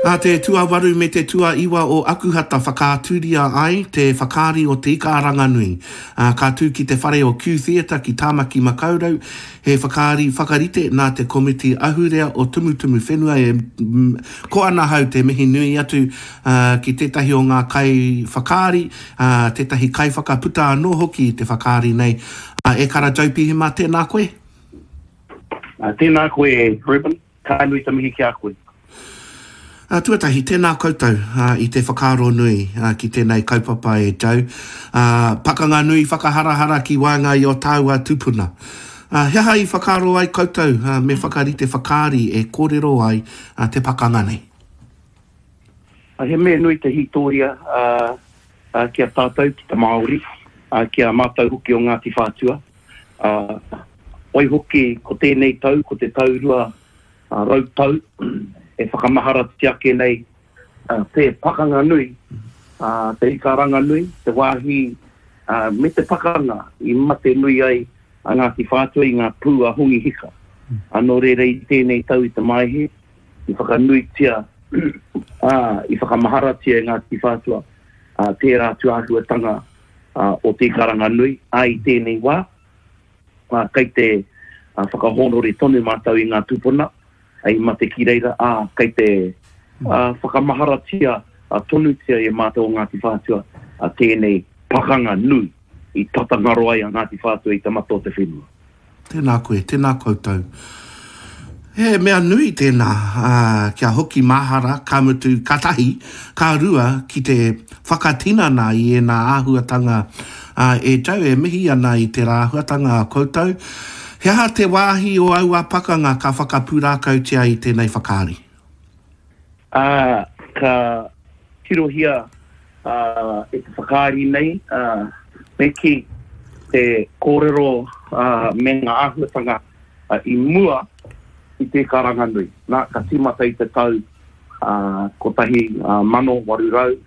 Te tuawaru me te tua iwa o akuhata whakaaturia ai te whakaari o te ika ranganui. Ka tū ki te whare o Q Theatre ki Tāmaki Makaurau, he whakaari whakarite nā te komiti ahurea o tumutumu whenua ko ana hau te mihi nui atu ki tētahi o ngā kai whakaari, tētahi kai whakaputa anō hoki te whakaari nei. E kara jaupihi mā tēnā koe? Tēnā koe, Ruben. Ka nui ta mihi ki a koe. Tuatahi, tēnā koutou I te whakaro nui ki tēnei kaupapa e jau. Pakanga nui whakaharahara ki waenga I o tāua tupuna. Hea I whakaro ai koutou me whakarite whakaari e kōrero ai te pakanga nei. He mea nui te hitoria ki a tātou, ki ta Māori, ki a mātou hoki o Ngāti Whātua. Oi hoki ko tēnei tau, ko te taurua rautau, e whakamahara te ake nei te pakanga nui, te ikaranga nui, te wāhi me te pakanga I mate nui ai a Ngāti Whātua I ngā pū a hongi hika. Anō rere I tēnei tau I te maihe, I whakanui tia, I whakamahara tia Ngāti Whātua, tērā tuahuatanga o te ikaranga nui, ai tēnei wā, kei te whakahonore tonu mātau I ngā tupuna, ai mate ki reira, kei te whakamaharatia, tonutia I mātou o Ngāti Whātua, tēnei pakanga nui I tatangaro ai a Ngāti Whātua I te mato te whenua. Tēnā koe, tēnā koutou. He mea nui tēnā, kia hoki mahara, ka mutu katahi, ka rua ki te whakatinana I ena āhuatanga e jau e mihi ana I te rāhuatanga koutou. Hea te wāhi o aua pakanga ka whakapūrākau tia I tēnei whakaari? Ka tirohia e te whakaari nei, me ki te kōrero me ngā āhuatanga I mua I te karanga nui. Nā, ka timata I te tau kotahi mano warurau,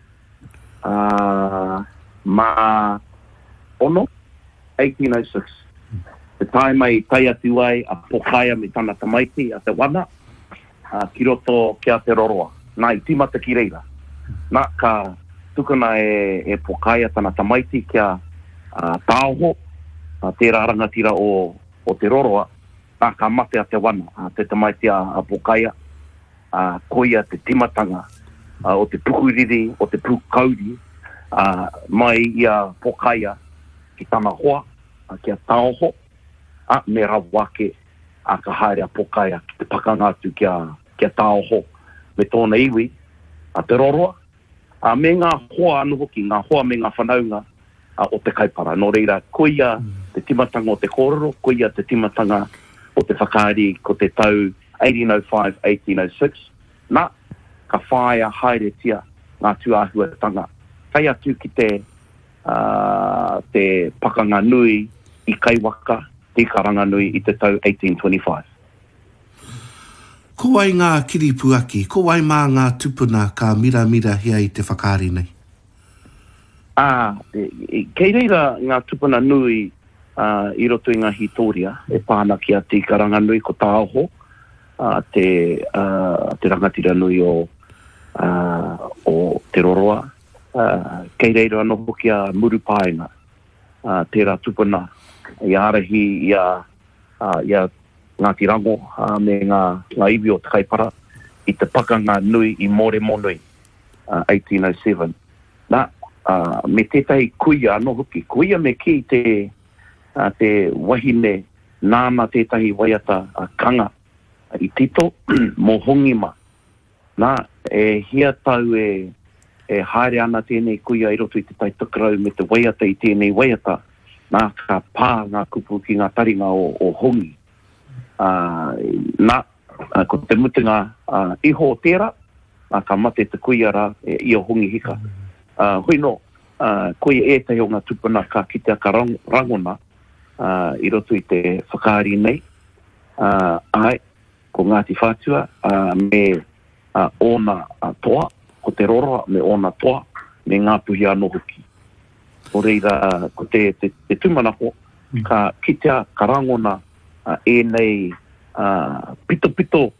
mā ono, 1806. Te tae mai tai atu ai a pokaia me tana tamaiti a te wana, ki roto ki a te roroa. Nā I timata ki reira. Nā ka tukuna e pokaia tana tamaiti ki a tāoho, tērā rangatira o te roroa, nā ka mate a te wana, te tamaiti a pokaia, koia te timatanga, o te pukuriri, o te pukauri, mai I a pokaia ki tana hoa, ki a tāoho, me rawake a ka haere a pokaia ki te pakanga atu ki a tāoho me tōna iwi a te roroa me ngā hoa anu hoki, ngā hoa me ngā whanaunga o te kaipara. Nō reira, koia te timatanga o te kōrero, koia te timatanga o te whakaari ko te tau 1805, 1806. Nā, ka whaia haere tia ngā tuahuatanga. Kai atu ki te pakanga nui I Kaiwaka, te karanga nui I te tau 1825. Ko ai ngā kiripuaki, ko ai mā ngā tupuna ka mira hea I te whakaari nei? Kei reira ngā tupuna nui I roto I ngā hitoria, e pāna ki a te karanga nui ko tāoho, te rangatira nui o te roroa, kei reira anō hoki a muru pāenga, tērā tupuna, I arahi ia Ngāti Rango me ngā iwi o te kaipara I te pakanga nui I more monui 1807. Nā, me tētahi kuia anō hoki, kuia me ki te wahine nāna tētahi waiata kanga I tito mō hongima. Nā, hia tau e haere ana tēnei kuia I roto I te taitukarau me te waiata I tēnei waiata. Nā ka pā ngā kupu ki ngā taringa o hongi. Nā, ko te mutinga iho o tērā, ka mate te kuia rā I o hongi hika. Hui no, koia e te o ngā tupuna ka kitea ka rangona I roto I te whakaari nei. Ai, ko Ngāti Whātua me ona toa, ko te roroa me ona toa, me ngā puhi anō hoki. O reira, ko te tumanako, ka kitea, ka rangona, e nei pito